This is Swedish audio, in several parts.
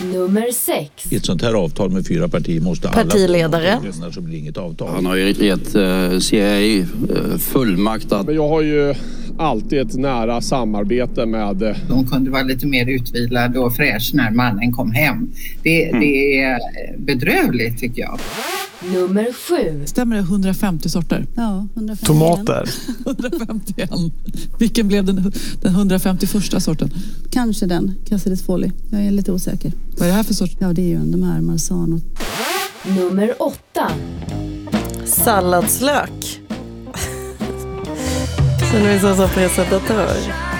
Nummer 6. I ett sånt här avtal med 4 partier måste alla partiledare. så blir inget avtal. Han har ju gett CIA fullmakt att... Men jag har ju alltid ett nära samarbete med... De kunde vara lite mer utvilade och fräsch när mannen kom hem. Det är bedrövligt tycker jag. Nummer 7. Stämmer det 150 sorter? Ja, 151. Tomater. 151. Vilken blev den 151 sorten? Kanske den, Cassidis folie. Jag är lite osäker. Vad är det här för sort? Ja, det är ju de här Marzano. Nummer 8. Salladslök. Känner vi som presentatör.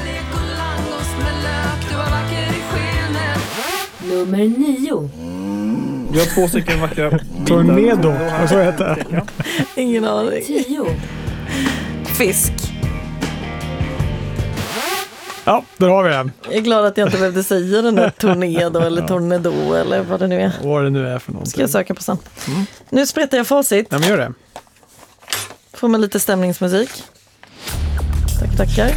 Nummer 9. Vi har 2 stycken vackra Tornado, vad så heter det? Ingen aning. 10. Fisk. Ja, där har vi den. Jag är glad att jag inte behövde säga den där tornado eller tornado eller vad det nu är. Vad det nu är för någonting. Ska jag söka på sen. Nu sprättar jag facit. Ja, men gör det. Får man lite stämningsmusik. Tackar.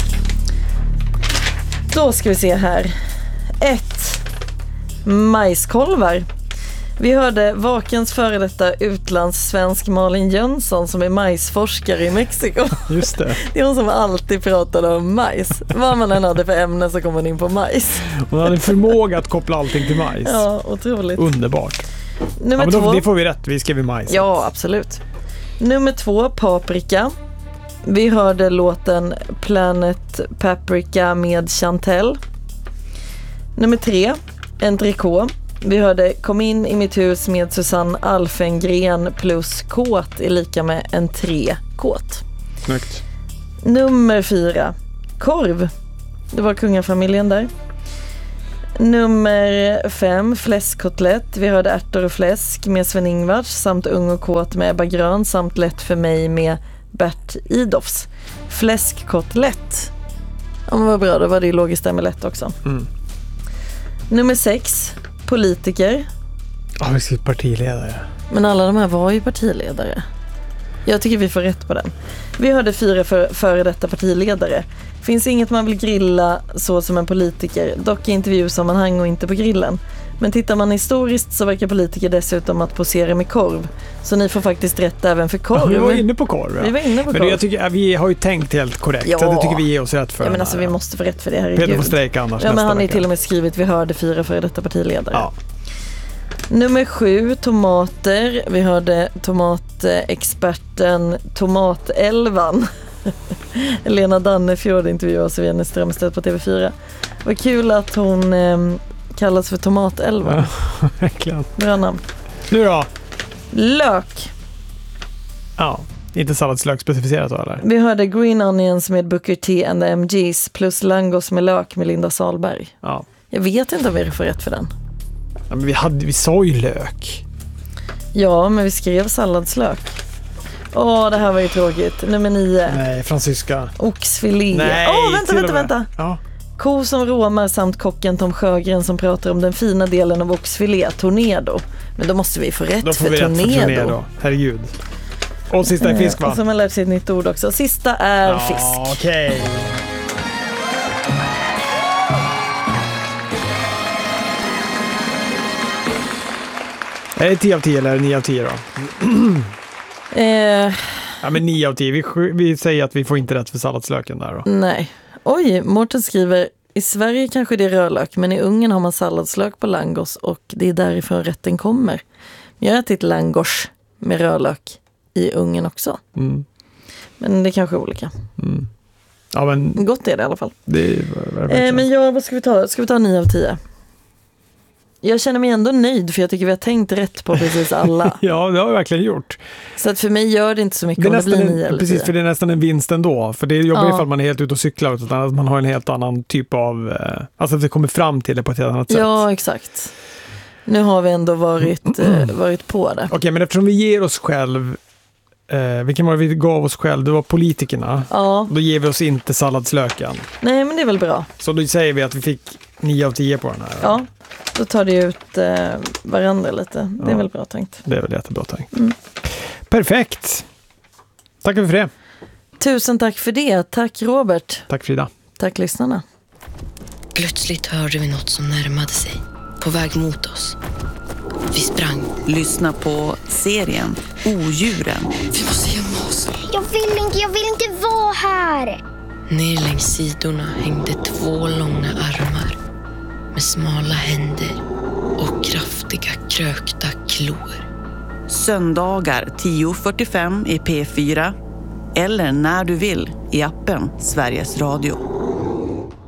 Då ska vi se här. 1. Majskolvar. Vi hörde Vakens före detta utlandssvensk Malin Jönsson som är majsforskare i Mexiko. Just det. Det är hon som alltid pratade om majs. Vad man än hade för ämne så kom man in på majs. Hon hade förmåga att koppla allting till majs. Ja, otroligt. Underbart. Nummer 2. Det får vi rätt, vi skrev majs. Ja, absolut. Nummer 2, paprika. Vi hörde låten Planet Paprika med Chantel. Nummer 3, entrecote. Vi hörde Kom in i mitt hus med Susanne Alfengren plus kåt är lika med en 3-kåt. Snyggt. Nummer 4, korv. Det var kungafamiljen där. Nummer 5, fläskkotlett. Vi hörde ärtor och fläsk med Sven-Ingvars samt ung och kåt med Ebba Grön samt lätt för mig med Bert Idofs. Fläskkotlett. Ja, men vad bra, då var det ju logiskt där med lätt också. Nummer 6, politiker. Ja, vi ska partiledare. Men alla de här var ju partiledare. Jag tycker vi får rätt på den. Vi hörde 4 före detta partiledare. Finns inget man vill grilla så som en politiker. Dock i intervjusammanhang och inte på grillen. Men tittar man historiskt så verkar politiker dessutom att posera med korv. Så ni får faktiskt rätt även för korv. Ja, vi var inne på korv. Ja. Vi var inne på korv. Men jag tycker vi har ju tänkt helt korrekt. Ja. Det tycker vi ger oss rätt för. Ja, men alltså vi måste få rätt för det här. Peter får strejka annars. Ja, men han är till och med skrivit vi hörde 4 före detta partiledare. Ja. Nummer 7, tomater. Vi hörde tomatexperten Tomatelvan. Lena Dannefjord intervjuade sig via Strömstedt på TV4. Vad kul att hon kallas för Tomatelvan. Ja, verkligen. Bra namn. Nu då? Lök. Ja, inte salladslök specificerat då eller? Vi hörde Green Onions med Booker T and the MGs plus Langos med lök med Linda Salberg. Ja. Jag vet inte om vi får rätt för den. Ja, men vi sa ju lök. Ja, men vi skrev salladslök. Det här var ju tråkigt. Nummer 9. Nej, fransyska. Oxfilé. Nej, Vänta. Ja. Ko som råmar samt kocken Tom Sjögren som pratar om den fina delen av oxfilé, tornado. Men då måste vi få rätt då får för vi tornado. Rätt för tornado. Herregud. Och sista är fisk, va? Och så har man lärt sig ett nytt ord också. Sista är fisk. Okej. Är det 10 av 10 eller 9 av 10 då? Ja, men 9 av 10. Vi säger att vi får inte rätt för salladslöken där då. Nej. Oj, Mårten skriver i Sverige kanske det är rödlök, men i Ungern har man salladslök på langos och det är därifrån rätten kommer. Jag har ätit langos med rödlök i Ungern också. Men det är kanske olika. Ja, men gott är det i alla fall. Det är men vad ska vi ta? Ska vi ta 9 av 10? Jag känner mig ändå nöjd för jag tycker vi har tänkt rätt på precis alla. Ja, det har vi verkligen gjort. Så att för mig gör det inte så mycket om det blir 9 eller 10. Precis, för det är nästan en vinst ändå. För det jobbar ifall man är helt ute och cyklar utan att man har en helt annan typ av... Alltså att vi kommer fram till det på ett helt annat sätt. Ja, exakt. Nu har vi ändå varit på det. Okej, men eftersom vi ger oss själv... vilken var det vi gav oss själv? Det var politikerna. Ja. Då ger vi oss inte salladslöken. Nej, men det är väl bra. Så då säger vi att vi fick 9 av 10 på den här. Ja, då tar det ut varandra lite. Det är väl bra tänkt. Det är väl jättebra tänkt. Perfekt. Tack för det. Tusen tack för det. Tack Robert. Tack Frida. Tack lyssnarna. Plötsligt hörde vi något som närmade sig. på väg mot oss. Vi sprang. Lyssna på serien Odjuren. Vi måste gömma oss. Jag vill inte vara här. Ner längs sidorna hängde 2 långa armar med smala händer och kraftiga krökta klor. Söndagar 10:45 i P4 eller när du vill i appen Sveriges Radio.